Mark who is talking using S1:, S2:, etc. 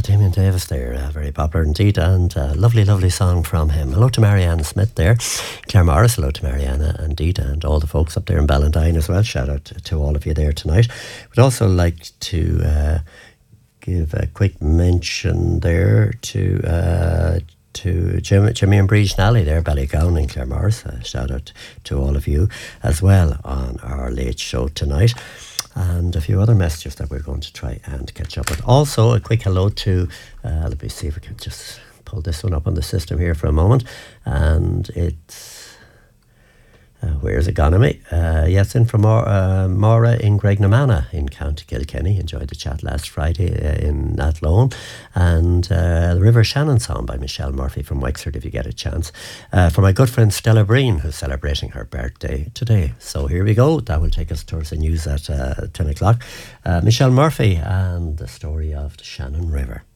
S1: Damien Davis there, very popular indeed, and lovely, lovely song from him. Hello to Marianne Smith there, Claire Morris, hello to Mariana indeed, and all the folks up there in Ballantyne as well. Shout out to all of you there tonight. We'd also like to give a quick mention there to Jimmy and Breach Nally there, Ballygown and Claire Morris. Shout out to all of you as well on our late show tonight. And a few other messages that we're going to try and catch up with. Also, a quick hello to, let me see if we can just pull this one up on the system here for a moment. And it's, where's it gone, me? Yes, in from Maura in Graignamanagh in County Kilkenny. Enjoyed the chat last Friday in Athlone. And the River Shannon song by Michelle Murphy from Wexford, if you get a chance. For my good friend Stella Breen, who's celebrating her birthday today. So here we go. That will take us towards the news at 10 o'clock. Michelle Murphy and the story of the Shannon River.